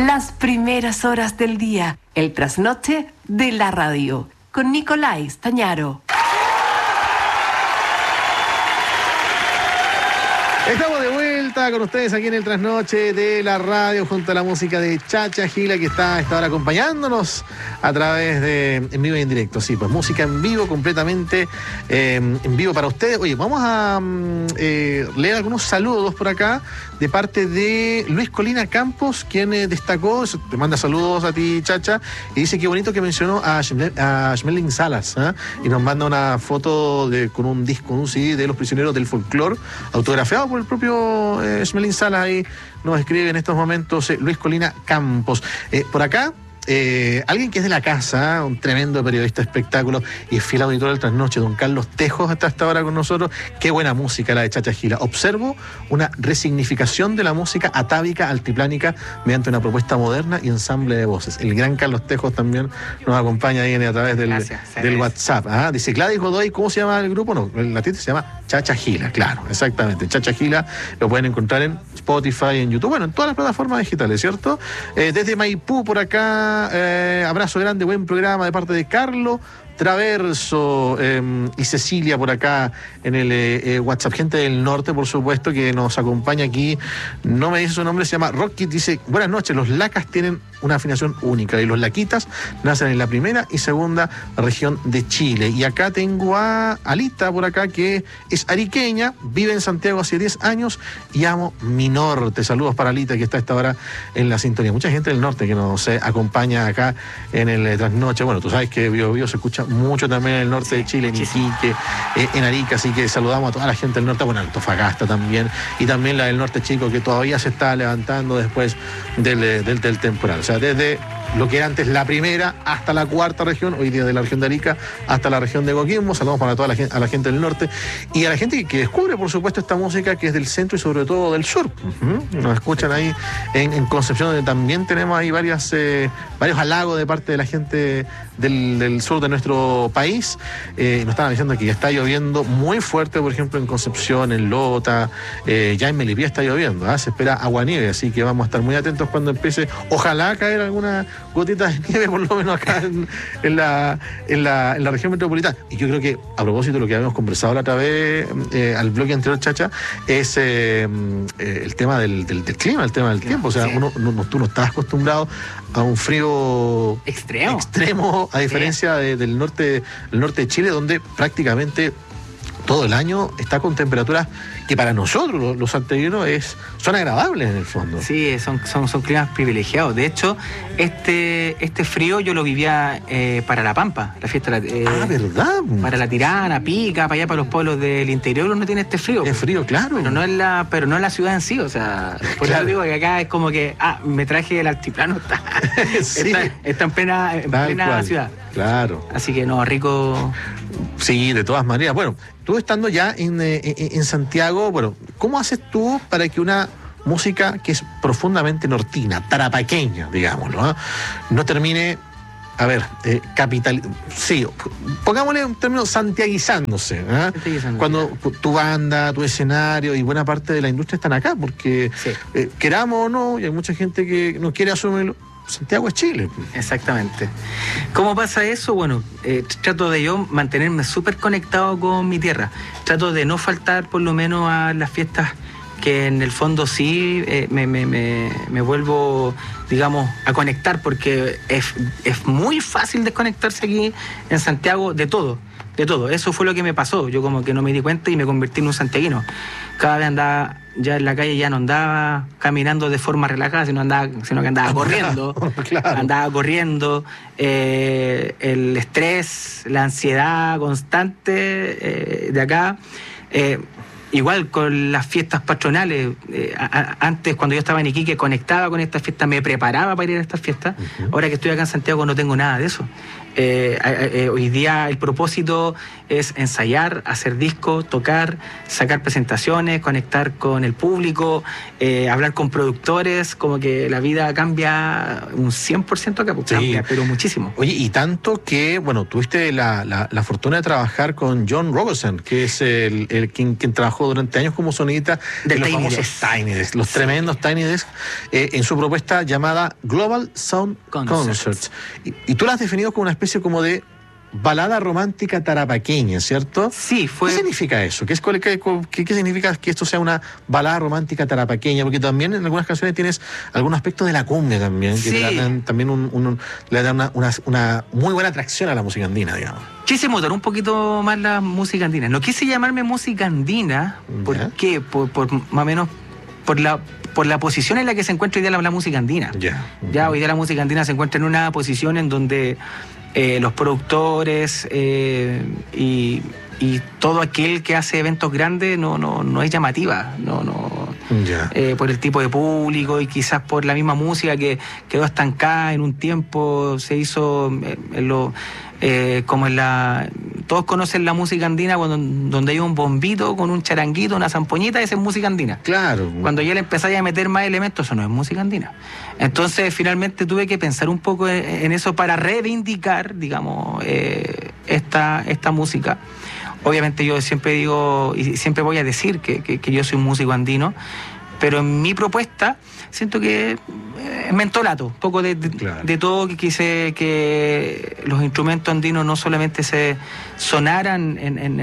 las primeras horas del día, el trasnoche de la radio, con Nicolai Stañaro. Estamos de vuelta con ustedes aquí en el trasnoche de la radio junto a la música de Chacha Gila, que está a esta hora acompañándonos a través de en vivo y en directo. Sí, pues música en vivo, completamente en vivo para ustedes. Oye, vamos a leer algunos saludos por acá de parte de Luis Colina Campos, quien destacó, te manda saludos a ti, Chacha, y dice qué bonito que mencionó a Schmeling Salas, ¿eh? Y nos manda una foto con un disco, con un CD de Los Prisioneros del Folclor, autografiado por el propio Schmeling Salas. Ahí nos escribe en estos momentos Luis Colina Campos. Por acá, alguien que es de la casa, un tremendo periodista de espectáculos y fiel auditor del Trasnoche, don Carlos Tejos, hasta esta hora con nosotros. Qué buena música la de Chacha Gila. Observo una resignificación de la música atávica, altiplánica, mediante una propuesta moderna y ensamble de voces. El gran Carlos Tejos también nos acompaña ahí a través del WhatsApp. ¿Ah? Dice Gladys Godoy, ¿cómo se llama el grupo? No, la tienda se llama Chacha Gila, claro, exactamente. Chacha Gila lo pueden encontrar en Spotify, en YouTube, bueno, en todas las plataformas digitales, ¿cierto? Desde Maipú, por acá, abrazo grande, buen programa de parte de Carlos Traverso y Cecilia por acá en el WhatsApp. Gente del norte, por supuesto, que nos acompaña aquí. No me dice su nombre, se llama Rocky. Dice, buenas noches, los lacas tienen una afinación única y los laquitas nacen en la primera y segunda región de Chile. Y acá tengo a Alita por acá, que es ariqueña, vive en Santiago hace 10 años y amo mi norte. Saludos para Alita, que está a esta hora en la sintonía. Mucha gente del norte que nos acompaña acá en el trasnoche. Bueno, tú sabes que Bio Bio se escucha mucho también en el norte de Chile, en Iquique, en Arica, así que saludamos a toda la gente del norte, bueno, Antofagasta también, y también la del norte chico, que todavía se está levantando después del temporal. O sea, desde lo que era antes la primera hasta la cuarta región, hoy día de la región de Arica hasta la región de Coquimbo. Saludamos para toda a la gente del norte y a la gente que descubre, por supuesto, esta música que es del centro y sobre todo del sur. Nos escuchan ahí en Concepción, donde también tenemos ahí varios halagos de parte de la gente del sur de nuestro país. Nos estaban diciendo que ya está lloviendo muy fuerte, por ejemplo, en Concepción, en Lota, ya en Melipilla está lloviendo, se espera aguanieve, así que vamos a estar muy atentos cuando empiece, ojalá a caer alguna gotita de nieve, por lo menos acá en la región metropolitana. Y yo creo que, a propósito de lo que habíamos conversado la otra vez al bloque anterior, Chacha, es el tema del clima, el tema del tiempo. O sea, tú no estás acostumbrado a un frío extremo, a diferencia del norte de Chile, donde prácticamente todo el año está con temperaturas que para nosotros, los santiaguinos, son agradables en el fondo. Sí, son climas privilegiados. De hecho, este frío yo lo vivía para La Pampa, la fiesta. ¿Verdad? Para La Tirana, Pica, para allá, para los pueblos del interior, uno tiene este frío. Es frío, claro. Pero no en la ciudad en sí, o sea, por eso digo que acá es como que, me traje el altiplano, está en plena ciudad. Claro. Así que rico. Sí, de todas maneras. Bueno, tú estando ya en Santiago, bueno, ¿cómo haces tú para que una música que es profundamente nortina, tarapaqueña, digámoslo, no termine, pongámosle un término, santiaguizándose, cuando tu banda, tu escenario y buena parte de la industria están acá, porque queramos o no, y hay mucha gente que no quiere asumirlo, Santiago es Chile. Exactamente. ¿Cómo pasa eso? Bueno, trato de yo mantenerme súper conectado con mi tierra. Trato de no faltar por lo menos a las fiestas que en el fondo sí me vuelvo, digamos, a conectar, porque es muy fácil desconectarse aquí en Santiago de todo. Eso fue lo que me pasó. Yo como que no me di cuenta y me convertí en un santiaguino. Cada vez andaba ya en la calle, ya no andaba caminando de forma relajada, sino que andaba corriendo. Claro. Andaba corriendo. El estrés, la ansiedad constante de acá. Igual con las fiestas patronales, antes cuando yo estaba en Iquique conectaba con estas fiestas, me preparaba para ir a estas fiestas. Ahora que estoy acá en Santiago no tengo nada de eso. Hoy día el propósito es ensayar, hacer discos, tocar, sacar presentaciones, conectar con el público, hablar con productores, como que la vida cambia un 100% acá, pues, Sí. cambia, pero muchísimo. Oye, y tanto que, bueno, tuviste la fortuna de trabajar con John Robertson, que es quien trabajó durante años como sonidista de los Tiny famosos Desk. Tiny Desk, los tremendos Tiny Desk, en su propuesta llamada Global Sound Concerts. Y tú la has definido como una especie como de balada romántica tarapaqueña, ¿cierto? Sí, ¿Qué significa eso? ¿Qué significa que esto sea una balada romántica tarapaqueña? Porque también en algunas canciones tienes algún aspecto de la cumbia también, que Sí. le dan también le dan una muy buena atracción a la música andina, digamos. Quise mudar un poquito más la música andina. No quise llamarme música andina. ¿Por Ya. qué? Por más o menos por la posición en la que se encuentra hoy día la música andina. Ya hoy día la música andina se encuentra en una posición en donde los productores y todo aquel que hace eventos grandes no es llamativa. Ya. Por el tipo de público y quizás por la misma música que quedó estancada en un tiempo, se hizo todos conocen la música andina donde hay un bombito con un charanguito, una zampoñita, esa es música andina. Claro. Cuando ya le empezáis a meter más elementos, eso no es música andina. Entonces finalmente tuve que pensar un poco en eso para reivindicar, digamos, esta música. Obviamente yo siempre digo y siempre voy a decir que yo soy un músico andino, pero en mi propuesta siento que mentolato, un poco Claro. de todo, que quise que los instrumentos andinos no solamente se sonaran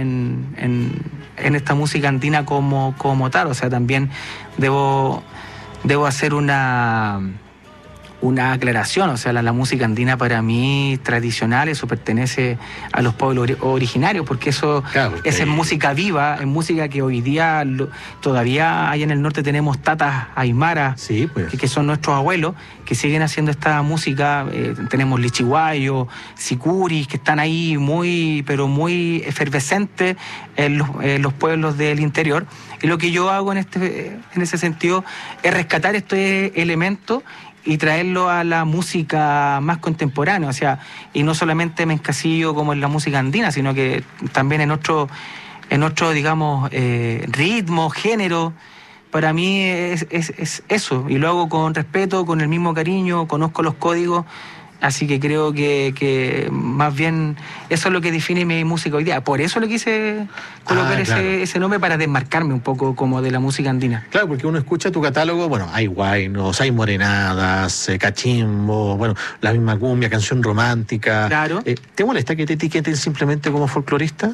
en esta música andina como tal, o sea, también debo hacer una aclaración, o sea, la música andina para mí tradicional, eso pertenece a los pueblos originarios, porque eso Claro, porque esa es ahí- música viva, es música que hoy día todavía allá en el norte tenemos tatas aymaras, Sí, pues. que son nuestros abuelos, que siguen haciendo esta música. Tenemos lichiguayos, sicuris, que están ahí pero muy efervescentes en los pueblos del interior. Y lo que yo hago en ese sentido es rescatar estos elementos y traerlo a la música más contemporánea, o sea, y no solamente me encasillo como en la música andina, sino que también en otro digamos, ritmo, género. Para mí es eso, y lo hago con respeto, con el mismo cariño, conozco los códigos, así que creo que más bien eso es lo que define mi música hoy día. Por eso le quise colocar claro. ese nombre, para desmarcarme un poco como de la música andina. Claro, porque uno escucha tu catálogo, bueno, hay guainos, hay morenadas, cachimbo, bueno, la misma cumbia, canción romántica. Claro. ¿Te molesta que te etiqueten simplemente como folclorista?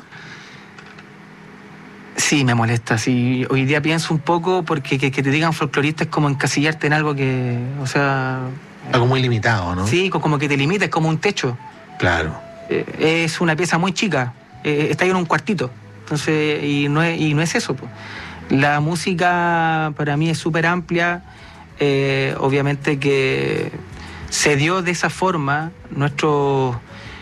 Sí, me molesta. Sí, hoy día pienso un poco porque que te digan folclorista es como encasillarte en algo que, o sea... Algo muy limitado, ¿no? Sí, como que te limita, es como un techo. Claro. Es una pieza muy chica, está ahí en un cuartito. Entonces, y no es eso, pues. La música para mí es súper amplia. Obviamente que se dio de esa forma. Nuestros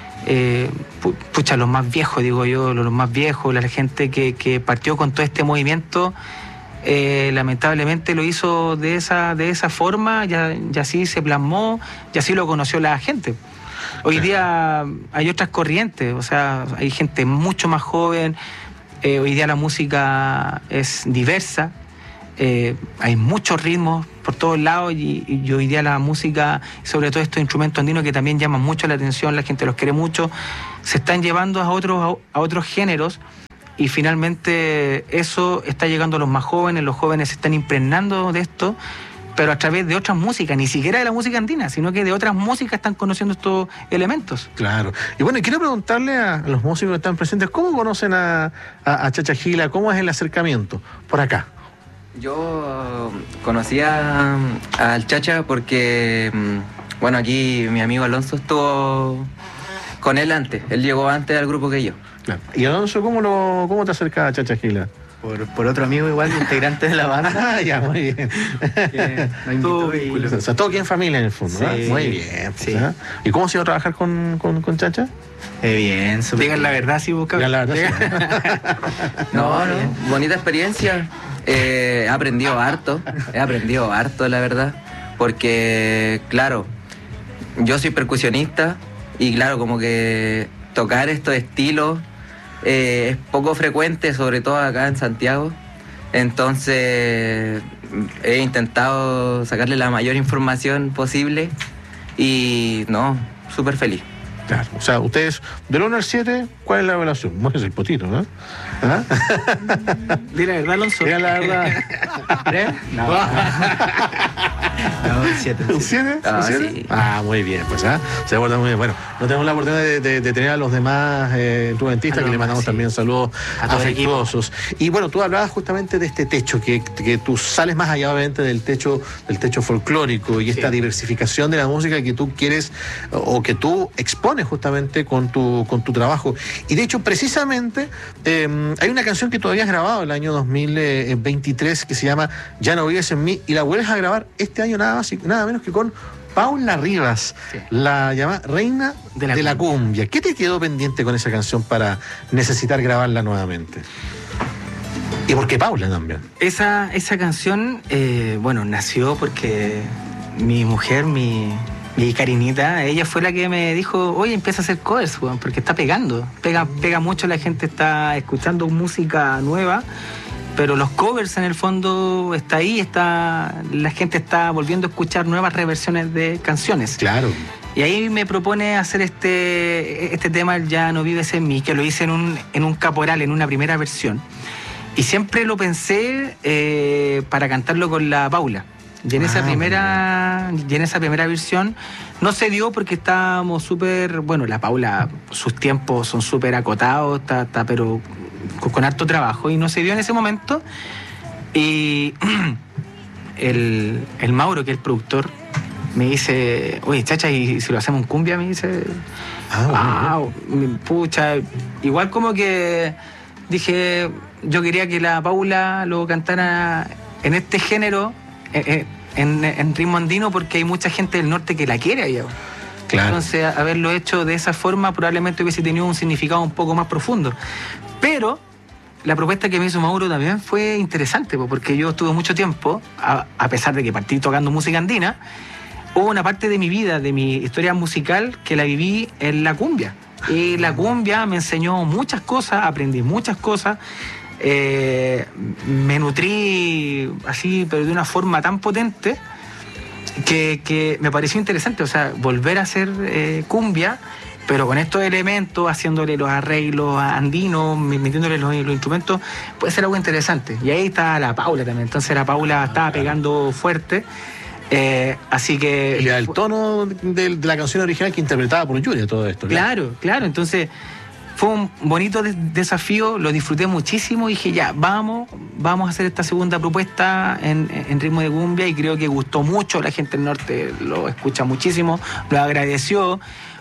los más viejos, digo yo, los más viejos, la gente que partió con todo este movimiento, lamentablemente lo hizo de esa forma, ya así se plasmó, y así lo conoció la gente. Hoy día hay otras corrientes, o sea, hay gente mucho más joven. Hoy día la música es diversa, hay muchos ritmos por todos lados y hoy día la música, sobre todo estos instrumentos andinos que también llaman mucho la atención, la gente los quiere mucho, se están llevando a otros géneros, y finalmente eso está llegando a los más jóvenes. Los jóvenes se están impregnando de esto, pero a través de otras músicas, ni siquiera de la música andina, sino que de otras músicas están conociendo estos elementos. Claro. Y bueno, quiero preguntarle a los músicos que están presentes, ¿cómo conocen a Chacha Gila? ¿Cómo es el acercamiento? Por acá. Yo conocía al Chacha porque, bueno, aquí mi amigo Alonso estuvo con él antes. Él llegó antes al grupo que yo. Claro. Y Alonso, ¿cómo te acercas a Chacha Gila? Por otro amigo igual, integrante de la banda. Ah, ya, muy bien. Que nos invitó y... O sea, todo aquí en familia en el fondo, ¿no? Sí. Muy bien. Pues, Sí. ¿eh? ¿Y cómo ha sido trabajar con Chacha? Bien, súper Digan la verdad, sí, busca. Ya, la verdad, sí. No, bien. bonita experiencia. He aprendido harto, la verdad. Porque, claro, yo soy percusionista, Y claro, como que tocar estos estilos es poco frecuente, sobre todo acá en Santiago. Entonces he intentado sacarle la mayor información posible y no, súper feliz. Claro, o sea, ustedes, del 1 al 7, ¿cuál es la evaluación? Bueno, es el potito, ¿no? ¿Ah? Dile la verdad, Alonso. Diga la verdad. ¿Tres? No. No, un 7. ¿Un 7? Ah, ¿Un 7? sí. Ah, muy bien, pues, se aborda muy bien. Bueno, no tenemos la oportunidad de tener a los demás instrumentistas, que le mandamos también saludos a todo el afectuosos. Y bueno, tú hablabas justamente de este techo, que tú sales más allá, obviamente, del techo folclórico y esta diversificación de la música que tú quieres o que tú expones justamente con tu trabajo. Y de hecho, precisamente, hay una canción que tú habías grabado en el año 2023 que se llama Ya no vives en mí, y la vuelves a grabar este año nada más y nada menos que con Paula Rivas, la llamada Reina de la Cumbia. ¿Qué te quedó pendiente con esa canción para necesitar grabarla nuevamente? ¿Y por qué Paula también? Esa canción, bueno, nació porque mi mujer, mi Karinita, ella fue la que me dijo, oye, empieza a hacer covers, porque está pegando. Pega mucho, la gente está escuchando música nueva, pero los covers en el fondo está ahí, la gente está volviendo a escuchar nuevas reversiones de canciones. Claro. Y ahí me propone hacer este tema, el Ya no vives en mí, que lo hice en un caporal, en una primera versión. Y siempre lo pensé para cantarlo con la Paula. Y en esa primera versión no se dio porque estábamos súper... Bueno, la Paula, sus tiempos son súper acotados, está pero con harto trabajo, y no se dio en ese momento. Y el Mauro, que es el productor, me dice, oye, Chacha, ¿y si lo hacemos en cumbia? Me dice, pucha, igual como que dije, yo quería que la Paula lo cantara en este género, en ritmo andino, porque hay mucha gente del norte que la quiere allá. Claro. Entonces, haberlo hecho de esa forma probablemente hubiese tenido un significado un poco más profundo. Pero la propuesta que me hizo Mauro también fue interesante, porque yo estuve mucho tiempo, a pesar de que partí tocando música andina, hubo una parte de mi vida, de mi historia musical, que la viví en la cumbia. Y la cumbia me enseñó muchas cosas, aprendí muchas cosas, me nutrí así, pero de una forma tan potente que me pareció interesante, o sea, volver a hacer cumbia, pero con estos elementos, haciéndole los arreglos andinos, metiéndole los instrumentos, puede ser algo interesante. Y ahí está la Paula también, entonces la Paula estaba pegando fuerte. Así que... Y el tono de la canción original que interpretaba por Yuri, todo esto. Claro, entonces fue un bonito desafío, lo disfruté muchísimo y dije, ya, vamos a hacer esta segunda propuesta en ritmo de cumbia, y creo que gustó mucho, la gente del norte lo escucha muchísimo, lo agradeció,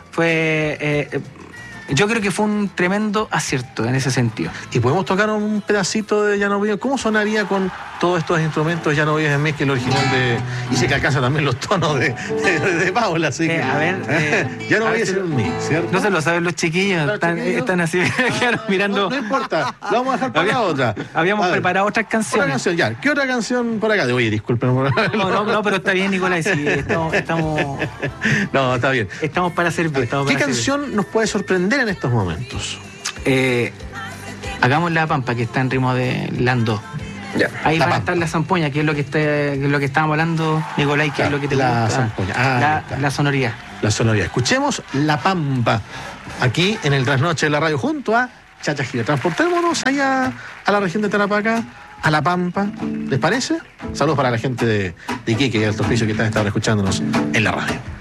yo creo que fue un tremendo acierto en ese sentido. Y podemos tocar un pedacito de Ya no vives. ¿Cómo sonaría con todos estos instrumentos Ya no vives en mí, que es el original de... Y se que alcanza también los tonos de Paula, así que... A ver... Ya no vives en mí, ¿cierto? No se lo saben los chiquillos, están así mirando... No importa, lo vamos a dejar para la otra. Habíamos preparado otras canciones. Otra canción, ya. ¿Qué otra canción por acá? Oye, disculpen. No, pero está bien, Nicolás, sí, estamos... No, está bien. Estamos para servir. ¿Qué canción nos puede sorprender en estos momentos? Hagamos La Pampa, que está en ritmo de Lando. Ya. Ahí va a estar la zampoña, que es lo que estábamos hablando, Nicolás, que es lo que te gusta. La zampoña. La sonoridad. La sonoridad. Escuchemos La Pampa, aquí en el Trasnoche de la Radio, junto a Chacha Gila. Transportémonos allá a la región de Tarapacá, a La Pampa. ¿Les parece? Saludos para la gente de Iquique y Alto Hospicio que están escuchándonos en la radio.